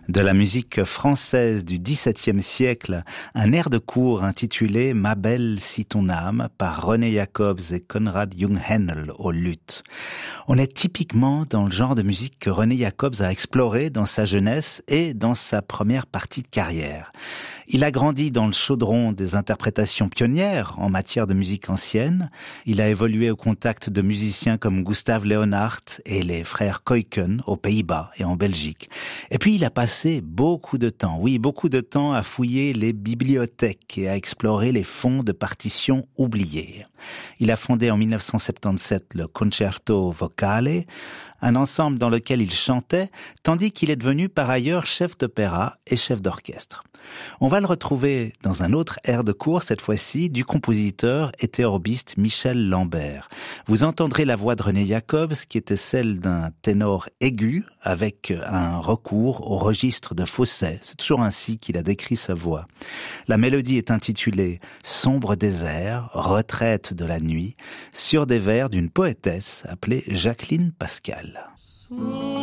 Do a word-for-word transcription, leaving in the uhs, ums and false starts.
De la musique française du dix-septième siècle, un air de cour intitulé « Ma belle si ton âme » par René Jacobs et Konrad Jungheinl au luth. On est typiquement dans le genre de musique que René Jacobs a exploré dans sa jeunesse et dans sa première partie de carrière. Il a grandi dans le chaudron des interprétations pionnières en matière de musique ancienne. Il a évolué au contact de musiciens comme Gustav Leonhardt et les frères Kuyken aux Pays-Bas et en Belgique. Et puis il a passé beaucoup de temps, oui, beaucoup de temps à fouiller les bibliothèques et à explorer les fonds de partitions oubliés. Il a fondé en dix-neuf cent soixante-dix-sept le Concerto Vocale, un ensemble dans lequel il chantait, tandis qu'il est devenu par ailleurs chef d'opéra et chef d'orchestre. On va le retrouver dans un autre air de cour, cette fois-ci, du compositeur et théorbiste Michel Lambert. Vous entendrez la voix de René Jacobs, qui était celle d'un ténor aigu, avec un recours au registre de fausset. C'est toujours ainsi qu'il a décrit sa voix. La mélodie est intitulée « Sombre désert, retraite de la nuit », sur des vers d'une poétesse appelée Jacqueline Pascal.